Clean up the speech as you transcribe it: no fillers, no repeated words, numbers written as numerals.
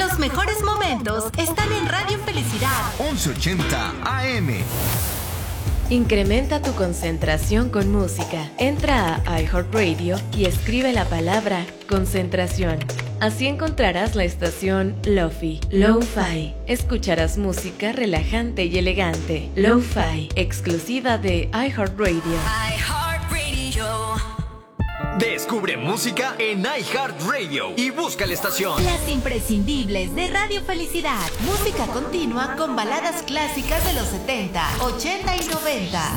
Los mejores momentos están en Radio Felicidad 1180 AM. Incrementa tu concentración con música. Entra a iHeartRadio y escribe la palabra concentración. Así encontrarás la estación Lo-Fi, Lo-Fi. Escucharás música relajante y elegante. Lo-Fi, exclusiva de iHeartRadio. Descubre música en iHeartRadio y busca la estación. Las imprescindibles de Radio Felicidad. Música continua con baladas clásicas de los 70, 80 y 90.